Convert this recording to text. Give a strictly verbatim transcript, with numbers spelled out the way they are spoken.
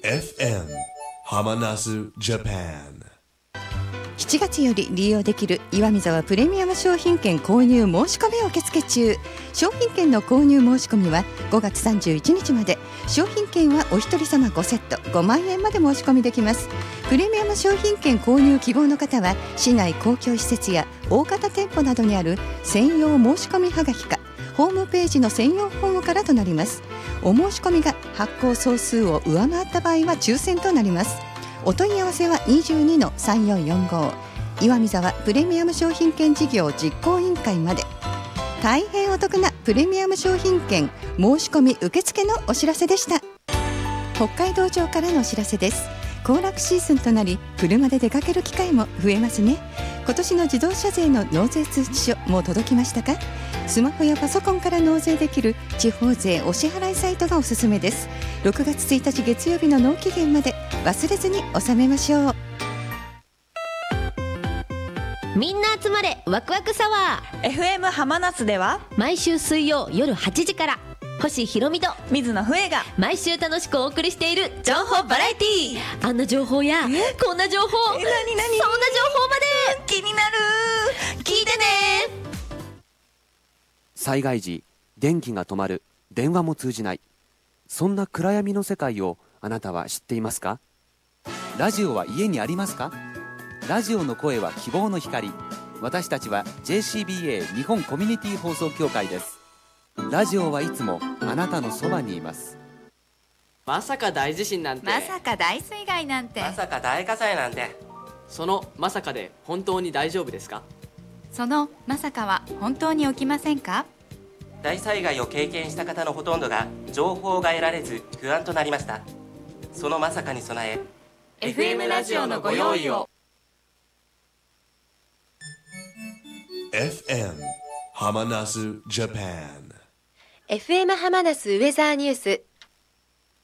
エフエム ハマナスジャパン。 しちがつより利用できる岩見沢プレミアム商品券購入申し込み受付中。商品券の購入申し込みはごがつさんじゅういちにちまで。商品券はお一人様ごセットごまんえんまで申し込みできます。プレミアム商品券購入希望の方は市内公共施設や大型店舗などにある専用申し込みはがきかホームページの専用フォームからとなります。お申し込みが発行総数を上回った場合は抽選となります。お問い合わせは にじゅうにのさんよんよんご 岩見沢プレミアム商品券事業実行委員会まで。大変お得なプレミアム商品券申し込み受付のお知らせでした。北海道庁からのお知らせです。行楽シーズンとなり車で出かける機会も増えますね。今年の自動車税の納税通知書もう届きましたか？スマホやパソコンから納税できる地方税お支払いサイトがおすすめです。ろくがつついたち月曜日の納期限まで忘れずに納めましょう。 みんな集まれワクワクサワー エフエム 浜那須では毎週水曜夜はちじから星ひろみと水野笛が毎週楽しくお送りしている情報バラエティー。あんな情報やこんな情報、 え、なになに、 そんな情報まで気になる。 聞いてね。 災害時電気が止まる、電話も通じない、そんな暗闇の世界をあなたは知っていますか？ラジオは家にありますか？ラジオの声は希望の光。私たちは ジェーシービーエー 日本コミュニティ放送協会です。ラジオはいつもあなたのそばにいます。 まさか大地震なんて、 まさか大水害なんて、 まさか大火災なんて。 そのまさかで本当に大丈夫ですか？ そのまさかは本当に起きませんか？ 大災害を経験した方のほとんどが情報が得られず不安となりました。そのまさかに備えエフエム ラジオのご用意を。 エフエム ハマナスジャパン。 エフエム 浜那須ウェザーニュース